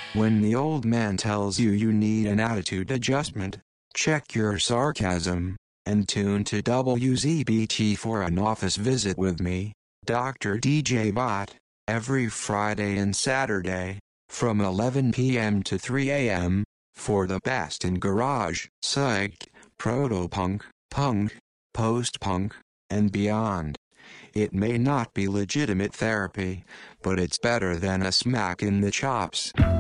When the old man tells you you need an attitude adjustment, check your sarcasm, and tune to WZBT for an office visit with me, Dr. DJ Bot, every Friday and Saturday, from 11 p.m. to 3 a.m., for the best in garage, psych, proto-punk, punk, post-punk, and beyond. It may not be legitimate therapy, but it's better than a smack in the chops.